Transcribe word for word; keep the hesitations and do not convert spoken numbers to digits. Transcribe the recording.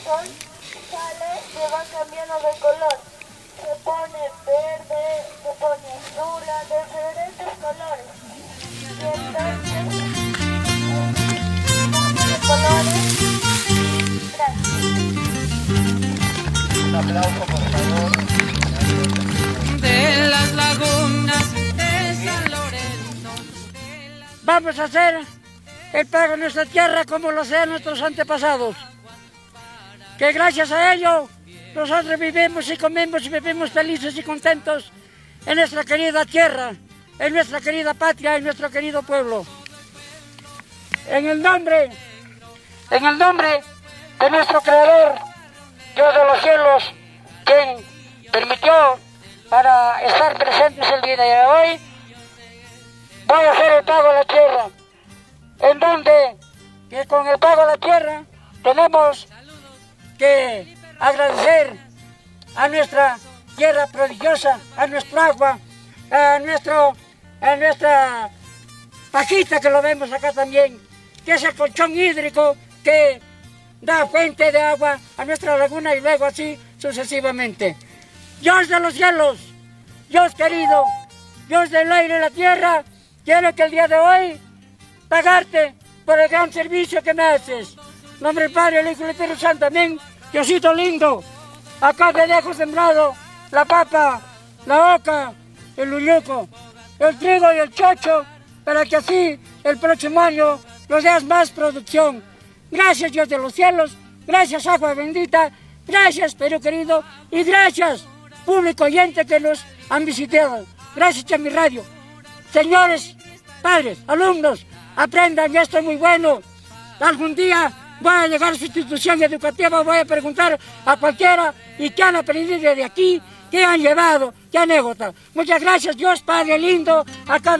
sol sale, se va cambiando de color. Se pone verde, se pone azul, de diferentes colores. Y entonces, cambio de colores. Gracias. Un aplauso, por favor. De las lagunas de San Lorenzo. Las... Vamos a hacer el pago de nuestra tierra como lo hacían nuestros antepasados. Que gracias a ello nosotros vivimos y comemos y vivimos felices y contentos en nuestra querida tierra, en nuestra querida patria, en nuestro querido pueblo. En el nombre, en el nombre de nuestro Creador, Dios de los cielos, quien permitió para estar presentes el día de hoy, voy a hacer el pago de la tierra, en donde que con el pago de la tierra tenemos que agradecer a nuestra tierra prodigiosa, a nuestro agua, a, nuestro, a nuestra pajita que lo vemos acá también, que es el colchón hídrico que da fuente de agua a nuestra laguna y luego así sucesivamente. Dios de los cielos, Dios querido, Dios del aire y la tierra, quiero que el día de hoy pagarte por el gran servicio que me haces. En nombre del Padre, el Hijo y el Espíritu Santo, amén. Diosito lindo, acá te dejo sembrado la papa, la oca, el uyuco, el trigo y el chocho, para que así el próximo año nos des más producción. Gracias, Dios de los cielos, gracias, agua bendita, gracias, Perú querido, y gracias, público oyente que nos han visitado. Gracias a mi radio. Señores, padres, alumnos, aprendan, esto es muy bueno. Algún día voy a llegar a su institución educativa, voy a preguntar a cualquiera y qué han aprendido de aquí, qué han llevado, qué anécdota. Muchas gracias, Dios Padre lindo, acá.